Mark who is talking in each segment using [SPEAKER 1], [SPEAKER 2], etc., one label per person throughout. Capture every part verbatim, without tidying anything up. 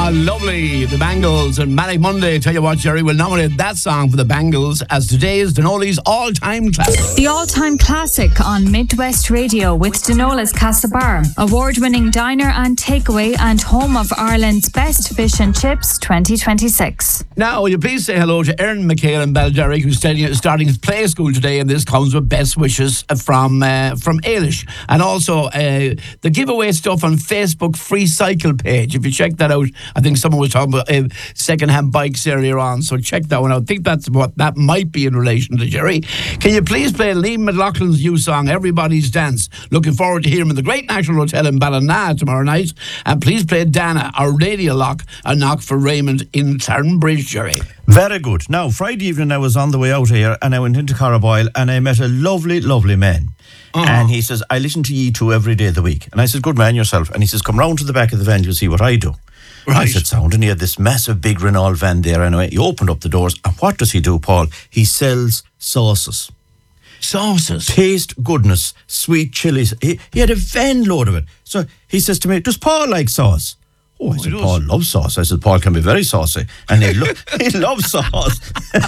[SPEAKER 1] Ah, lovely. The Bangles and Manic Monday. Tell you what, Jerry, will nominate that song for the Bangles as today's Denoli's all-time classic.
[SPEAKER 2] The all-time classic on Midwest Radio with Denola's Castlebar, award-winning diner and takeaway and home of Ireland's best fish and chips twenty twenty-six.
[SPEAKER 1] Now, will you please say hello to Erin McHale in Balderrick, who's studying, starting his play school today, and this comes with best wishes from uh, from Ailish. And also, uh, the giveaway stuff on Facebook free cycle page. If you check that out, I think someone was talking about uh, second-hand bikes earlier on, so check that one out. I think that's what that might be in relation to Jerry. Can you please play Liam McLaughlin's new song, Everybody's Dance? Looking forward to hearing him in the Great National Hotel in Ballina tomorrow night. And please play Dana, our radio lock, a knock for Raymond in Clarendon Bridge, Jerry.
[SPEAKER 3] Very good. Now, Friday evening I was on the way out here and I went into Carraboyle and I met a lovely, lovely man. Uh-huh. And he says, I listen to you two every day of the week. And I said, good man yourself. And he says, come round to the back of the van, you'll see what I do. Right. I said, sound. And he had this massive big Renault van there anyway. He opened up the doors. And what does he do, Paul? He sells sauces.
[SPEAKER 1] Sauces?
[SPEAKER 3] Taste goodness, sweet chilies. He, he had a van load of it. So he says to me, does Paul like sauce? Oh, I oh, said, Paul loves sauce. I said, Paul can be very saucy. And he, lo- he loves sauce.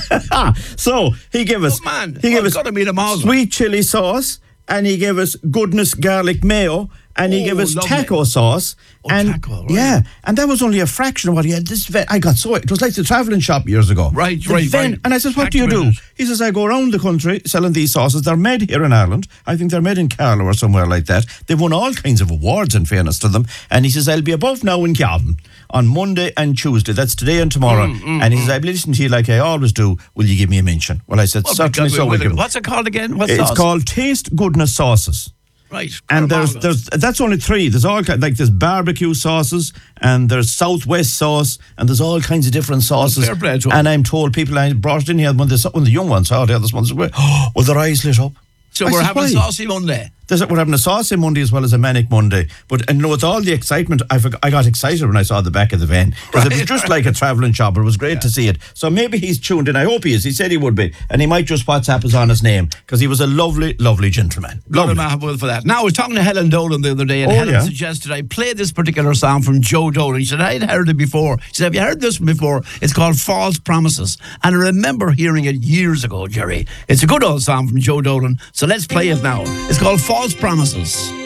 [SPEAKER 3] So he gave us,
[SPEAKER 1] oh, man.
[SPEAKER 3] he gave
[SPEAKER 1] oh,
[SPEAKER 3] us
[SPEAKER 1] gotta be the
[SPEAKER 3] sweet chili sauce. And he gave us goodness garlic mayo. And he
[SPEAKER 1] oh,
[SPEAKER 3] gave us
[SPEAKER 1] lovely.
[SPEAKER 3] taco sauce.
[SPEAKER 1] Oh,
[SPEAKER 3] and
[SPEAKER 1] taco, right.
[SPEAKER 3] Yeah, and that was only a fraction of what he had. This ven- I got so it was like the travelling shop years ago.
[SPEAKER 1] Right,
[SPEAKER 3] the
[SPEAKER 1] right,
[SPEAKER 3] ven-
[SPEAKER 1] right.
[SPEAKER 3] And I said, what
[SPEAKER 1] Back
[SPEAKER 3] do you do?
[SPEAKER 1] minute.
[SPEAKER 3] He says, I go around the country selling these sauces. They're made here in Ireland. I think they're made in Carlow or somewhere like that. They've won all kinds of awards, in fairness to them. And he says, I'll be above now in Cavan on Monday and Tuesday. That's today and tomorrow. Mm, mm, and he mm. says, I'll be listening to you like I always do. Will you give me a mention? Well, I said,
[SPEAKER 1] well,
[SPEAKER 3] certainly so.
[SPEAKER 1] It, what's it called again? What
[SPEAKER 3] it's
[SPEAKER 1] sauce?
[SPEAKER 3] called Taste Goodness Sauces.
[SPEAKER 1] Right.
[SPEAKER 3] And there's there's that's only three. There's all like there's barbecue sauces and there's Southwest sauce and there's all kinds of different sauces.
[SPEAKER 1] Fair play to
[SPEAKER 3] and I'm told people I brought it in here when the when the young ones saw it, the other ones were oh, well, their eyes lit up.
[SPEAKER 1] So
[SPEAKER 3] I
[SPEAKER 1] we're
[SPEAKER 3] said,
[SPEAKER 1] having
[SPEAKER 3] why?
[SPEAKER 1] a saucy Monday.
[SPEAKER 3] There's, we're having a saucy Monday as well as a manic Monday. But and you know, with all the excitement, I forgot, I got excited when I saw the back of the van because right. It was just like a travelling shop. It was great yeah. to see it. So maybe he's tuned in. I hope he is. He said he would be, and he might just WhatsApp us on his name because he was a lovely, lovely gentleman.
[SPEAKER 1] Lovely man for that. Now I was talking to Helen Dolan the other day, and
[SPEAKER 3] oh,
[SPEAKER 1] Helen
[SPEAKER 3] yeah.
[SPEAKER 1] suggested I play this particular song from Joe Dolan. She said I'd heard it before. She said, have you heard this one before? It's called False Promises, and I remember hearing it years ago, Jerry. It's a good old song from Joe Dolan. So let's play it now. It's called False Promises.